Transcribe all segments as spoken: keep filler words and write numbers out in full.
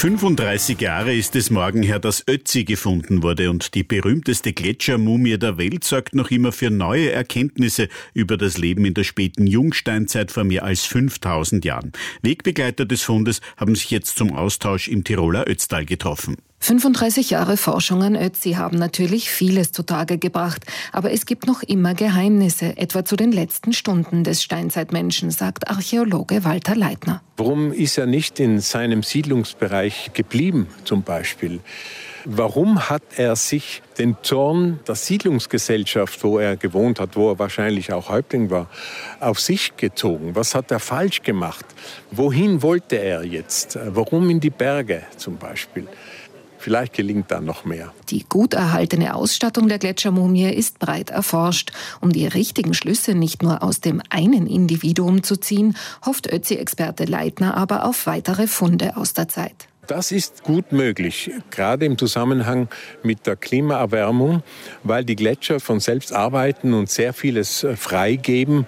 fünfunddreißig Jahre ist es morgen her, dass Ötzi gefunden wurde, und die berühmteste Gletschermumie der Welt sorgt noch immer für neue Erkenntnisse über das Leben in der späten Jungsteinzeit vor mehr als fünftausend Jahren. Wegbegleiter des Fundes haben sich jetzt zum Austausch im Tiroler Ötztal getroffen. fünfunddreißig Jahre Forschung an Ötzi haben natürlich vieles zutage gebracht, aber es gibt noch immer Geheimnisse, etwa zu den letzten Stunden des Steinzeitmenschen, sagt Archäologe Walter Leitner. Warum ist er nicht in seinem Siedlungsbereich geblieben, zum Beispiel? Warum hat er sich den Zorn der Siedlungsgesellschaft, wo er gewohnt hat, wo er wahrscheinlich auch Häuptling war, auf sich gezogen? Was hat er falsch gemacht? Wohin wollte er jetzt? Warum in die Berge zum Beispiel? Vielleicht gelingt da noch mehr. Die gut erhaltene Ausstattung der Gletschermumie ist breit erforscht. Um die richtigen Schlüsse nicht nur aus dem einen Individuum zu ziehen, hofft Ötzi-Experte Leitner aber auf weitere Funde aus der Zeit. Das ist gut möglich, gerade im Zusammenhang mit der Klimaerwärmung, weil die Gletscher von selbst arbeiten und sehr vieles freigeben,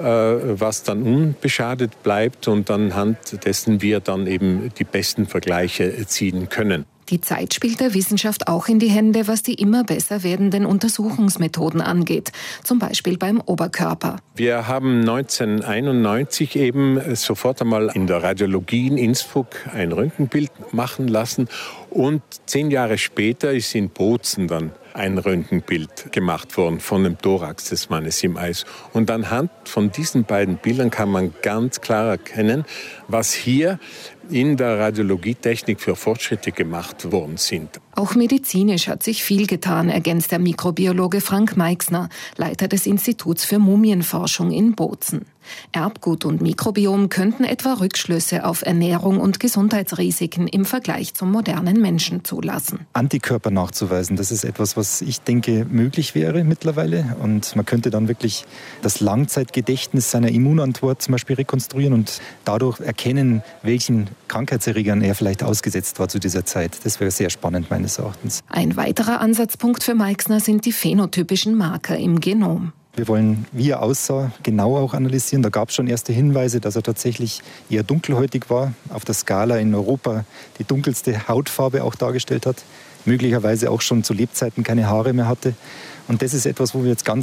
was dann unbeschadet bleibt und anhand dessen wir dann eben die besten Vergleiche ziehen können. Die Zeit spielt der Wissenschaft auch in die Hände, was die immer besser werdenden Untersuchungsmethoden angeht, zum Beispiel beim Oberkörper. Wir haben neunzehnhunderteinundneunzig eben sofort einmal in der Radiologie in Innsbruck ein Röntgenbild machen lassen, und zehn Jahre später ist in Bozen dann ein Röntgenbild gemacht worden von dem Thorax des Mannes im Eis. Und anhand von diesen beiden Bildern kann man ganz klar erkennen, was hier in der Radiologietechnik für Fortschritte gemacht worden sind. Auch medizinisch hat sich viel getan, ergänzt der Mikrobiologe Frank Meixner, Leiter des Instituts für Mumienforschung in Bozen. Erbgut und Mikrobiom könnten etwa Rückschlüsse auf Ernährung und Gesundheitsrisiken im Vergleich zum modernen Menschen zulassen. Antikörper nachzuweisen, das ist etwas, was ich denke möglich wäre mittlerweile. Und man könnte dann wirklich das Langzeitgedächtnis seiner Immunantwort zum Beispiel rekonstruieren und dadurch erkennen, welchen Krankheitserregern er vielleicht ausgesetzt war zu dieser Zeit. Das wäre sehr spannend meines Erachtens. Ein weiterer Ansatzpunkt für Meixner sind die phänotypischen Marker im Genom. Wir wollen, wie er aussah, genau auch analysieren. Da gab es schon erste Hinweise, dass er tatsächlich eher dunkelhäutig war, auf der Skala in Europa die dunkelste Hautfarbe auch dargestellt hat, möglicherweise auch schon zu Lebzeiten keine Haare mehr hatte. Und das ist etwas, wo wir jetzt ganz